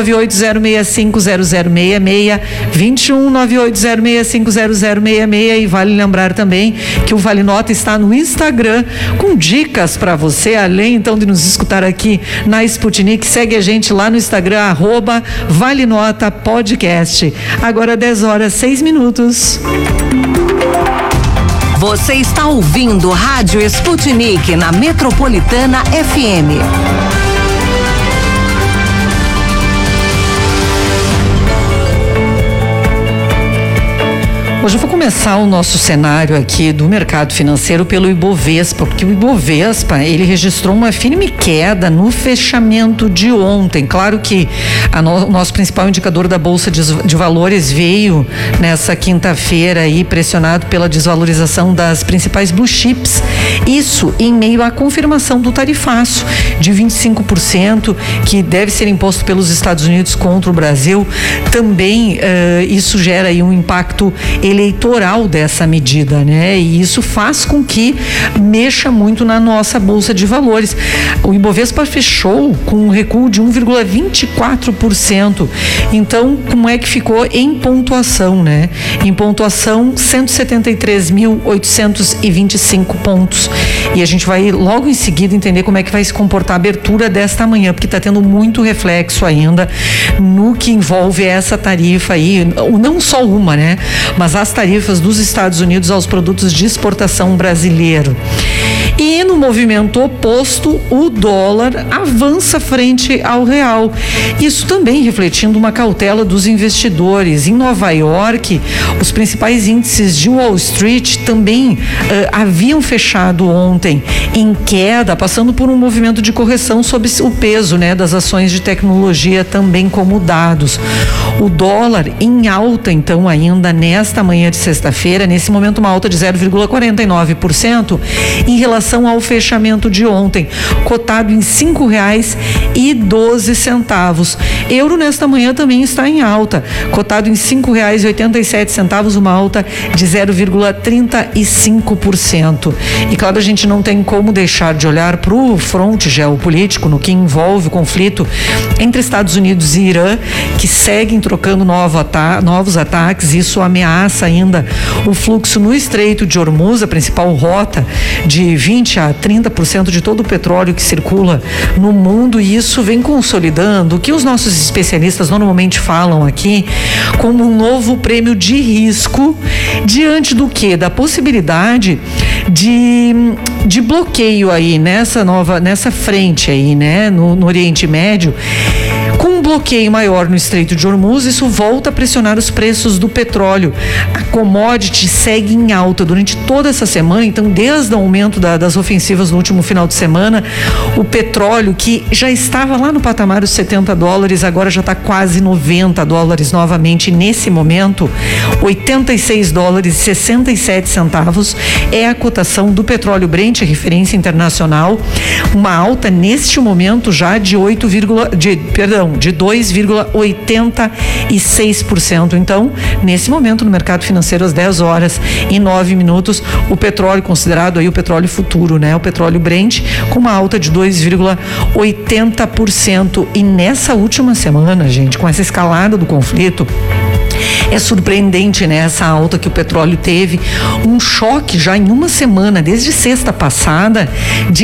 980650066, 21 980650066, e vale lembrar também que o Vale Nota está no Instagram com dicas para você, além então de nos escutar aqui na Sputnik. Segue a gente lá no Instagram, @ValeNotaPodcast. Agora 10h06. Você está ouvindo Rádio Sputnik na Metropolitana FM. Hoje eu vou começar o nosso cenário aqui do mercado financeiro pelo Ibovespa, porque o Ibovespa, ele registrou uma firme queda no fechamento de ontem. Claro que o nosso principal indicador da Bolsa de Valores veio nessa quinta-feira aí pressionado pela desvalorização das principais blue chips. Isso em meio à confirmação do tarifaço de 25% que deve ser imposto pelos Estados Unidos contra o Brasil. Também isso gera aí um impacto eleitoral dessa medida, né? E isso faz com que mexa muito na nossa Bolsa de Valores. O Ibovespa fechou com um recuo de 1,24%. Então, como é que ficou em pontuação, né? Em pontuação, 173.825 pontos. E a gente vai logo em seguida entender como é que vai se comportar a abertura desta manhã, porque está tendo muito reflexo ainda no que envolve essa tarifa aí, não só uma, né? Mas as tarifas dos Estados Unidos aos produtos de exportação brasileiro. E no movimento oposto, o dólar avança frente ao real. Isso também refletindo uma cautela dos investidores. Em Nova York, os principais índices de Wall Street também haviam fechado ontem em queda, passando por um movimento de correção sob o peso, né, das ações de tecnologia, também como dados. O dólar em alta, então, ainda nesta manhã de sexta-feira, nesse momento uma alta de 0,49% em relação ao fechamento de ontem, cotado em R$ 5,12. Euro nesta manhã também está em alta, cotado em R$ 5,87, uma alta de 0,35%. E claro, a gente não tem como deixar de olhar para o fronte geopolítico no que envolve o conflito entre Estados Unidos e Irã, que seguem trocando novos ataques. Isso ameaça ainda o fluxo no Estreito de Hormuz, a principal rota de 20 a 30% de todo o petróleo que circula no mundo, e isso vem consolidando o que os nossos especialistas normalmente falam aqui como um novo prêmio de risco diante do que? Da possibilidade de bloqueio aí nessa frente aí, né? No Oriente Médio, com bloqueio maior no Estreito de Hormuz, isso volta a pressionar os preços do petróleo. A commodity segue em alta durante toda essa semana, então desde o aumento das ofensivas no último final de semana, o petróleo, que já estava lá no patamar dos $70, agora já está quase $90 novamente. Nesse momento, $86,67 é a cotação do petróleo Brent, referência internacional, uma alta neste momento já de 2,86%. Então, nesse momento no mercado financeiro, às 10h09, o petróleo considerado aí o petróleo futuro, né? O petróleo Brent com uma alta de 2,80%. E nessa última semana, gente, com essa escalada do conflito, é surpreendente, né? Essa alta que o petróleo teve, um choque já em uma semana, desde sexta passada, de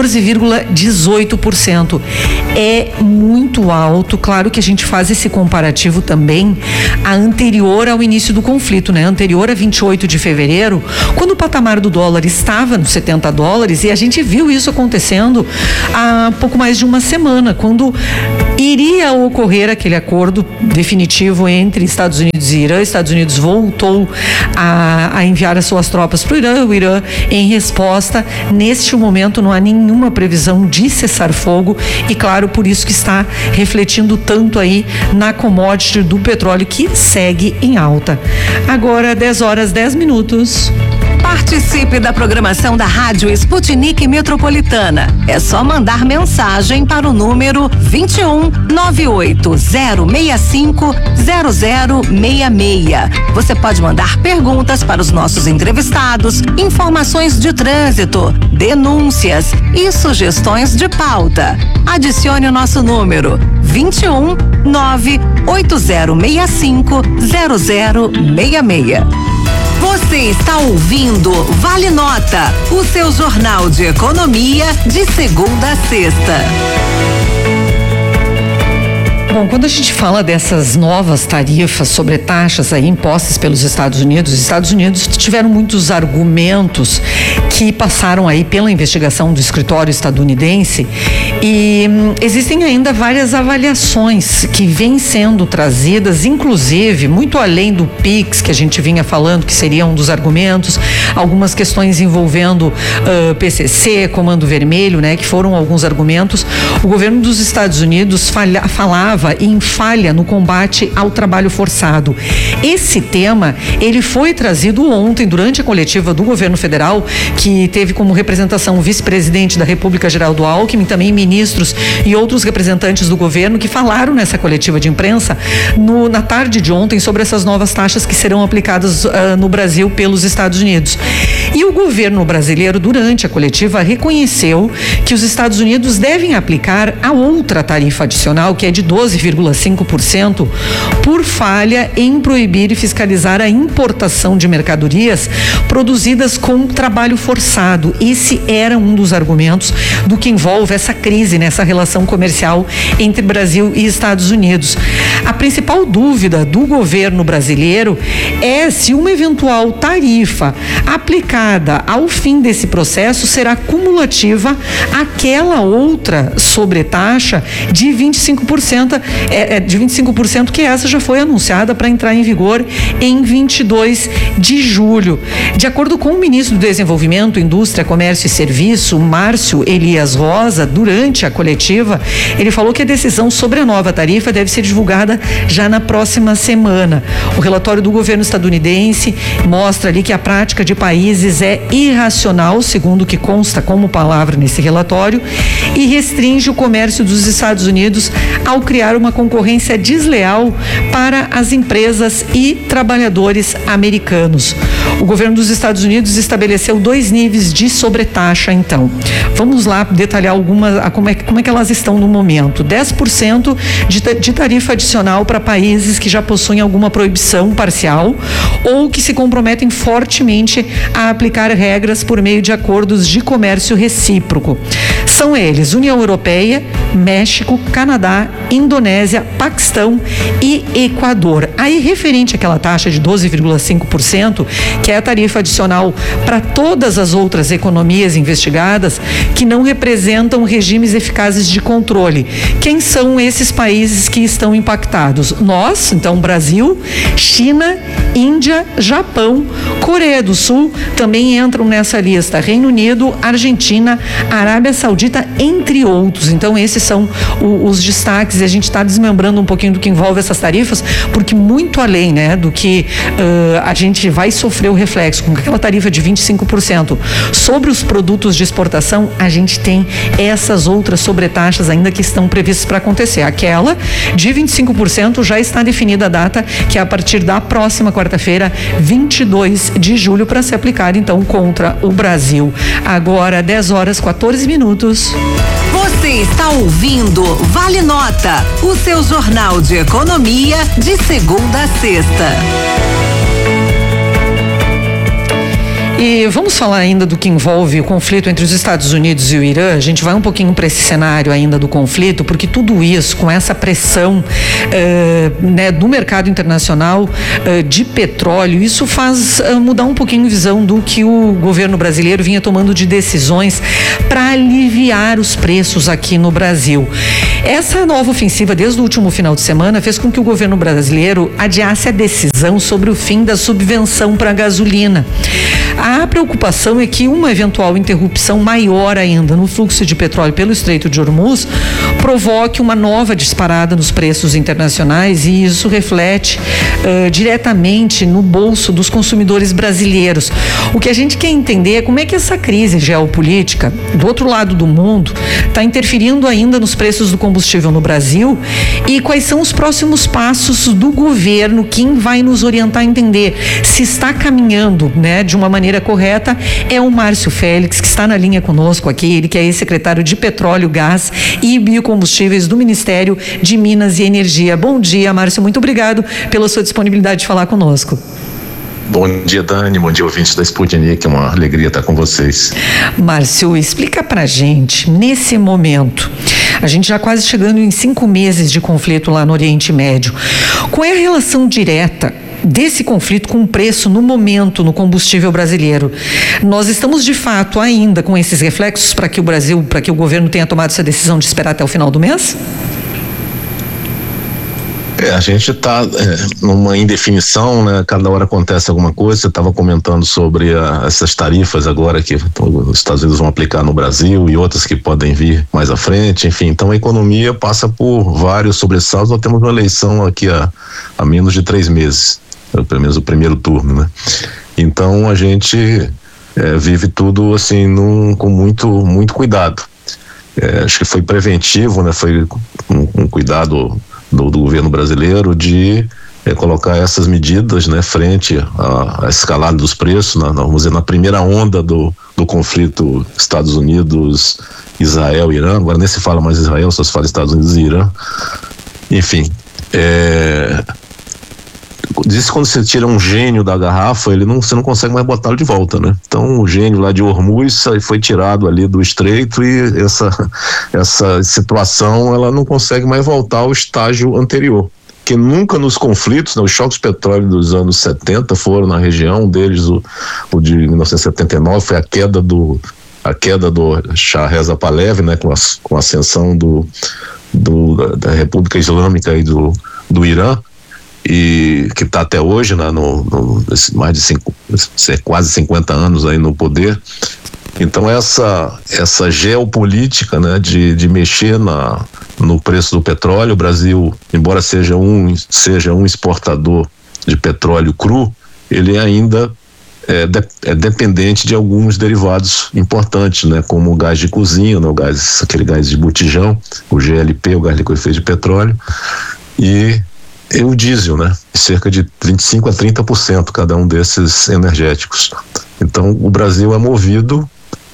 14,18%. É muito alto. Claro que a gente faz esse comparativo também a anterior ao início do conflito, né? Anterior a 28 de fevereiro, quando o patamar do dólar estava nos $70, e a gente viu isso acontecendo há pouco mais de uma semana, quando iria ocorrer aquele acordo definitivo entre Estados Unidos e Irã. Estados Unidos voltou a enviar as suas tropas para o Irã. O Irã, em resposta, neste momento não há nenhuma previsão de cessar fogo, e claro, por isso que está refletindo tanto aí na commodity do petróleo, que segue em alta. Agora 10h10. Participe da programação da Rádio Sputnik Metropolitana. É só mandar mensagem para o número 21 98065 0066. Você pode mandar perguntas para os nossos entrevistados, informações de trânsito, denúncias e sugestões de pauta. Adicione o nosso número 21 98065 0066. Você está ouvindo Vale Nota, o seu jornal de economia de segunda a sexta. Bom, quando a gente fala dessas novas tarifas sobre taxas aí impostas pelos Estados Unidos, os Estados Unidos tiveram muitos argumentos que passaram aí pela investigação do escritório estadunidense, e existem ainda várias avaliações que vêm sendo trazidas, inclusive muito além do PIX, que a gente vinha falando que seria um dos argumentos, algumas questões envolvendo PCC, Comando Vermelho, né, que foram alguns argumentos. O governo dos Estados Unidos falava em falha no combate ao trabalho forçado. Esse tema, ele foi trazido ontem durante a coletiva do governo federal, que teve como representação o vice-presidente da República, Geraldo Alckmin, também ministros e outros representantes do governo que falaram nessa coletiva de imprensa na tarde de ontem sobre essas novas taxas que serão aplicadas no Brasil pelos Estados Unidos. E o governo brasileiro, durante a coletiva, reconheceu que os Estados Unidos devem aplicar a outra tarifa adicional, que é de 12,5%, por falha em proibir e fiscalizar a importação de mercadorias produzidas com trabalho forçado. Esse era um dos argumentos do que envolve essa crise, nessa relação comercial entre Brasil e Estados Unidos. A principal dúvida do governo brasileiro é se uma eventual tarifa aplicada ao fim desse processo será cumulativa àquela outra sobretaxa de 25%, que essa já foi anunciada para entrar em vigor em 22 de julho. De acordo com o ministro do Desenvolvimento, Indústria, Comércio e Serviço, Márcio Elias Rosa, durante a coletiva, ele falou que a decisão sobre a nova tarifa deve ser divulgada já na próxima semana. O relatório do governo estadunidense mostra ali que a prática de países é irracional, segundo o que consta como palavra nesse relatório, e restringe o comércio dos Estados Unidos ao criar uma concorrência desleal para as empresas e trabalhadores americanos. O governo dos Estados Unidos estabeleceu 2 níveis de sobretaxa, então. Vamos lá detalhar como é que elas estão no momento. 10% de tarifa adicional para países que já possuem alguma proibição parcial ou que se comprometem fortemente a aplicar regras por meio de acordos de comércio recíproco. São eles União Europeia, México, Canadá, Indonésia, Paquistão e Equador. Aí, referente àquela taxa de 12,5%, que é a tarifa adicional para todas as outras economias investigadas que não representam regimes eficazes de controle. Quem são esses países que estão impactados? Nós, então, Brasil, China, Índia, Japão, Coreia do Sul também entram nessa lista. Reino Unido, Argentina, Arábia Saudita, entre outros. Então, esses são os destaques, e a gente está desmembrando um pouquinho do que envolve essas tarifas, porque muito além, né, do que a gente vai sofrer o reflexo com aquela tarifa de 25% sobre os produtos de exportação, a gente tem essas outras sobretaxas ainda que estão previstas para acontecer. Aquela de 25% já está definida a data, que é a partir da próxima quarta-feira, 22 de julho, para ser aplicada então contra o Brasil. Agora 10h14. Você está ouvindo Vale Nota, o seu jornal de economia de segunda a sexta. E vamos falar ainda do que envolve o conflito entre os Estados Unidos e o Irã. A gente vai um pouquinho para esse cenário ainda do conflito, porque tudo isso, com essa pressão do mercado internacional de petróleo, isso faz mudar um pouquinho a visão do que o governo brasileiro vinha tomando de decisões para aliviar os preços aqui no Brasil. Essa nova ofensiva, desde o último final de semana, fez com que o governo brasileiro adiasse a decisão sobre o fim da subvenção para a gasolina. A preocupação é que uma eventual interrupção maior ainda no fluxo de petróleo pelo Estreito de Hormuz provoque uma nova disparada nos preços internacionais, e isso reflete diretamente no bolso dos consumidores brasileiros. O que a gente quer entender é como é que essa crise geopolítica do outro lado do mundo está interferindo ainda nos preços do combustível no Brasil, e quais são os próximos passos do governo. Quem vai nos orientar a entender se está caminhando, né, de uma maneira correta é o Márcio Félix, que está na linha conosco aqui. Ele que é ex-secretário de Petróleo, Gás e Biocombustíveis do Ministério de Minas e Energia. Bom dia, Márcio, muito obrigado pela sua disponibilidade de falar conosco. Bom dia, Dani, bom dia, ouvintes da Sputnik, é uma alegria estar com vocês. Márcio, explica pra gente, nesse momento, a gente já quase chegando em 5 meses de conflito lá no Oriente Médio, qual é a relação direta desse conflito com o preço no momento no combustível brasileiro? Nós estamos de fato ainda com esses reflexos para que o governo tenha tomado essa decisão de esperar até o final do mês? A gente está numa indefinição, né? Cada hora acontece alguma coisa. Você estava comentando sobre essas tarifas agora que os Estados Unidos vão aplicar no Brasil e outras que podem vir mais à frente, enfim. Então a economia passa por vários sobressaltos. Nós temos uma eleição aqui há menos de 3 meses, pelo menos o primeiro turno, né? Então a gente vive tudo assim com muito cuidado. Acho que foi preventivo, né? Foi um cuidado do governo brasileiro de colocar essas medidas, né, frente à escalada dos preços, vamos dizer, na primeira onda do conflito Estados Unidos, Israel, Irã. Agora nem se fala mais Israel, só se fala Estados Unidos e Irã. Enfim, diz que quando você tira um gênio da garrafa, você não consegue mais botá-lo de volta, né? Então o gênio lá de Hormuz foi tirado ali do estreito, e essa situação ela não consegue mais voltar ao estágio anterior. Que nunca nos conflitos, né, os choques de petróleo dos anos 70 foram na região, deles o de 1979 foi a queda do Shah Reza Pahlavi, né, com a ascensão da República Islâmica e do Irã, e que está até hoje, né, mais de quase 50 anos aí no poder. Então essa geopolítica, né, de mexer no preço do petróleo, o Brasil, embora seja um exportador de petróleo cru, ele ainda é dependente de alguns derivados importantes, né, como o gás de cozinha, né, aquele gás de botijão, o GLP, o gás liquefeito de petróleo, e o diesel, né? Cerca de 25% a 30% cada um desses energéticos. Então o Brasil é movido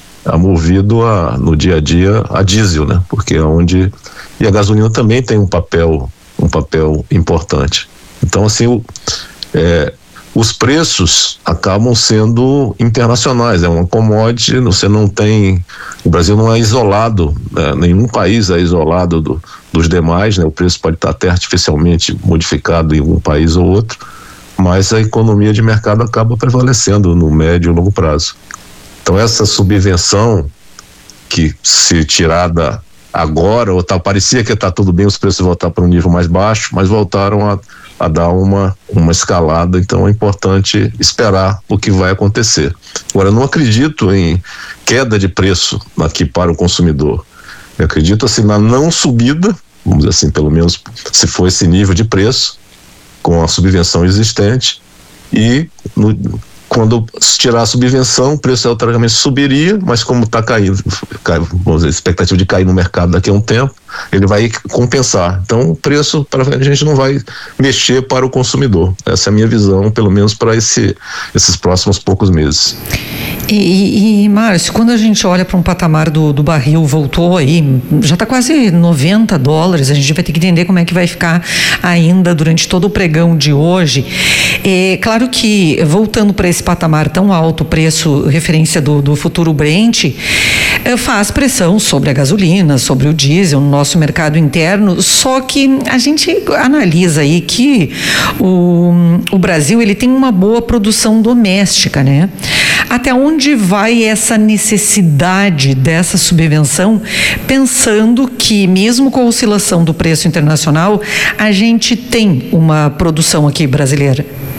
no dia a dia a diesel, né? Porque é onde, e a gasolina também tem um papel importante. Então assim, os preços acabam sendo internacionais, é uma commodity, o Brasil não é isolado, nenhum país é isolado dos demais, né? O preço pode estar até artificialmente modificado em um país ou outro, mas a economia de mercado acaba prevalecendo no médio e longo prazo. Então essa subvenção que se tirada agora, parecia que está tudo bem, os preços voltar para um nível mais baixo, mas voltaram a dar uma escalada, então é importante esperar o que vai acontecer. Agora, eu não acredito em queda de preço aqui para o consumidor. Eu acredito assim na não subida, vamos dizer assim, pelo menos se for esse nível de preço, com a subvenção existente, e quando tirar a subvenção, o preço automaticamente subiria, mas como está caindo, vamos dizer, a expectativa de cair no mercado daqui a um tempo, ele vai compensar. Então, o preço a gente não vai mexer para o consumidor. Essa é a minha visão, pelo menos para esses próximos poucos meses. E Márcio, quando a gente olha para um patamar do barril, voltou aí, já está quase $90, a gente vai ter que entender como é que vai ficar ainda durante todo o pregão de hoje. É claro que, voltando para esse patamar tão alto, o preço, referência do futuro Brent, faz pressão sobre a gasolina, sobre o diesel no nosso mercado interno, só que a gente analisa aí que o Brasil, ele tem uma boa produção doméstica, né? Até onde vai essa necessidade dessa subvenção, pensando que mesmo com a oscilação do preço internacional, a gente tem uma produção aqui brasileira?